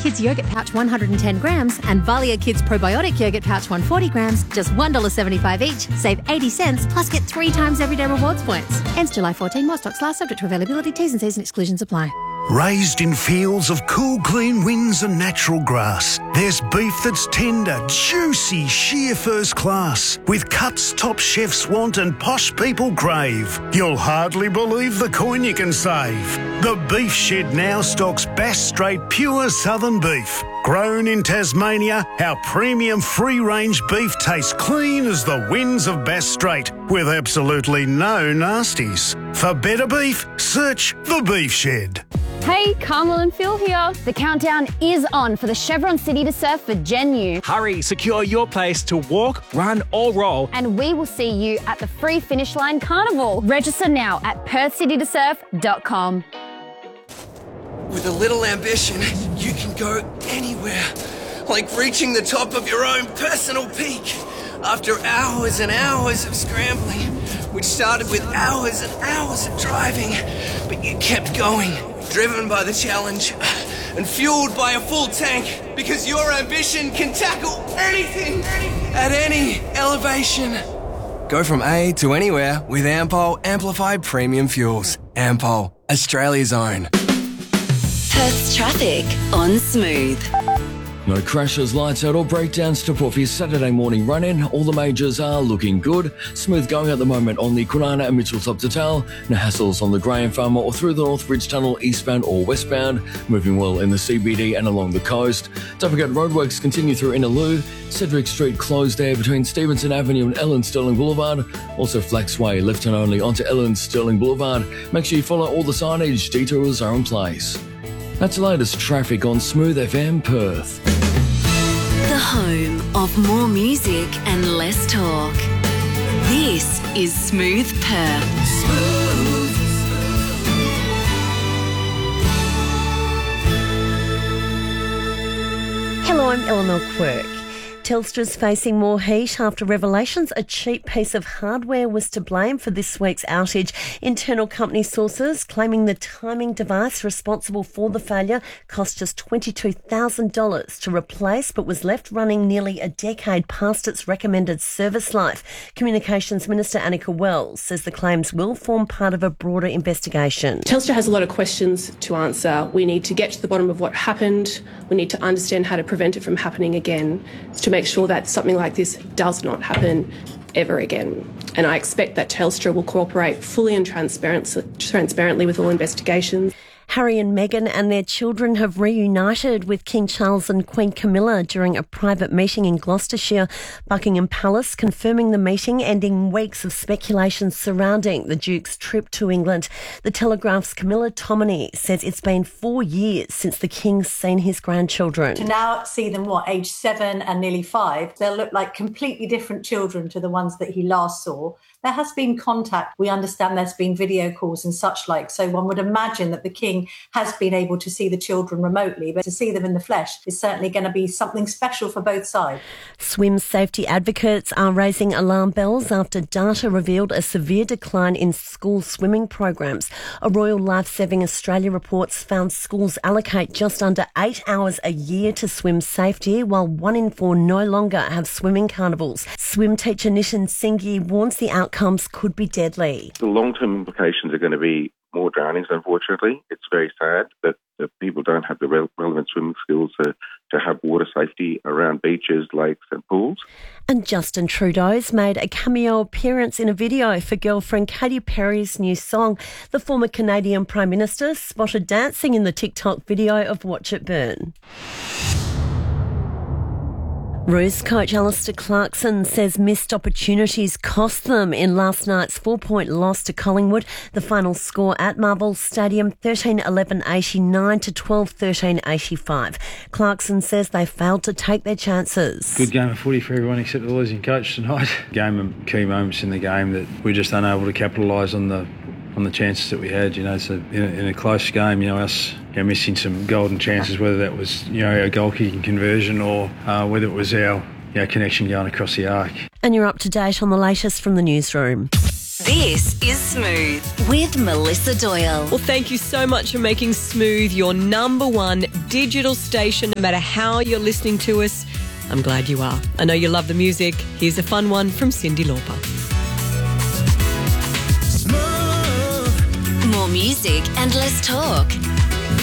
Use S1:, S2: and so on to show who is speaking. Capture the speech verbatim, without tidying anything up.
S1: Kids Yogurt Pouch one hundred ten grams and Valia Kids Probiotic Yogurt Pouch one hundred forty grams, just one dollar seventy-five each. Save eighty cents, plus get three times everyday rewards points. Ends July fourteenth, more stocks last, subject to availability, T's and C's and exclusions apply.
S2: Raised in fields of cool, clean winds and natural grass, there's beef that's tender, juicy, sheer first class, with cuts top chefs want and posh people crave. You'll hardly believe the coin you can save. The Beef Shed now stocks Bass Strait pure southern beef. Grown in Tasmania, our premium free-range beef tastes clean as the winds of Bass Strait, with absolutely no nasties. For better beef, search The Beef Shed.
S3: Hey, Carmel and Phil here. The countdown is on for the Chevron City to Surf for Gen U.
S4: Hurry, secure your place to walk, run or roll.
S3: And we will see you at the Free Finish Line Carnival. Register now at perth city to surf dot com.
S5: With a little ambition, you can go anywhere. Like reaching the top of your own personal peak. After hours and hours of scrambling, which started with hours and hours of driving, but you kept going. Driven by the challenge and fueled by a full tank, because your ambition can tackle anything at any elevation. Go from A to anywhere with Ampol Amplified Premium Fuels. Ampol, Australia's own.
S6: Perth's traffic on Smooth.
S7: No crashes, lights out or breakdowns to put for your Saturday morning run-in. All the majors are looking good. Smooth going at the moment on the Kwinana and Mitchell top to Tal. No hassles on the Graham Farmer or through the Northbridge Tunnel eastbound or westbound. Moving well in the C B D and along the coast. Don't forget roadworks continue through Innaloo. Cedric Street closed there between Stevenson Avenue and Ellen Sterling Boulevard. Also Flax Way left turn only onto Ellen Sterling Boulevard. Make sure you follow all the signage. Detours are in place. That's the latest traffic on Smooth F M Perth.
S6: The home of more music and less talk. This is Smooth Perth. Smooth.
S8: Hello, I'm Eleanor Quirk. Telstra's facing more heat after revelations a cheap piece of hardware was to blame for this week's outage. Internal company sources claiming the timing device responsible for the failure cost just twenty-two thousand dollars to replace, but was left running nearly a decade past its recommended service life. Communications Minister Annika Wells says the claims will form part of a broader investigation.
S9: Telstra has a lot of questions to answer. We need to get to the bottom of what happened. We need to understand how to prevent it from happening again, to make sure that something like this does not happen ever again. And I expect that Telstra will cooperate fully and transparently with all investigations.
S8: Harry and Meghan and their children have reunited with King Charles and Queen Camilla during a private meeting in Gloucestershire. Buckingham Palace confirming the meeting, ending weeks of speculation surrounding the Duke's trip to England. The Telegraph's Camilla Tominey says it's been four years since the King's seen his grandchildren.
S10: To now see them, what, age seven and nearly five, they'll look like completely different children to the ones that he last saw. There has been contact. We understand there's been video calls and such like. So one would imagine that the King has been able to see the children remotely, but to see them in the flesh is certainly going to be something special for both sides.
S8: Swim safety advocates are raising alarm bells after data revealed a severe decline in school swimming programs. A Royal Lifesaving Australia reports found schools allocate just under eight hours a year to swim safety, while one in four no longer have swimming carnivals. Swim teacher Nishan Singhi warns the outcomes could be deadly.
S11: The long-term implications are going to be more drownings, unfortunately. It's very sad that, that people don't have the re- relevant swimming skills to, to have water safety around beaches, lakes and pools.
S8: And Justin Trudeau's made a cameo appearance in a video for girlfriend Katy Perry's new song. The former Canadian Prime Minister spotted dancing in the TikTok video of Watch It Burn. Roos coach Alistair Clarkson says missed opportunities cost them in last night's four-point loss to Collingwood. The final score at Marvel Stadium, thirteen eleven eighty-nine to twelve thirteen eighty-five. Clarkson says they failed to take their chances.
S12: Good game of footy for everyone except the losing coach tonight. Game of key moments in the game that we're just unable to capitalise on the on the chances that we had. You know, so in a, in a close game, you know, us you know, missing some golden chances, whether that was, you know, a goal kicking conversion or uh, whether it was our you know, connection going across the arc.
S8: And you're up to date on the latest from the newsroom.
S6: This is Smooth with Melissa Doyle.
S13: Well, thank you so much for making Smooth your number one digital station, no matter how you're listening to us. I'm glad you are. I know you love the music. Here's a fun one from Cyndi Lauper.
S6: More music and less talk.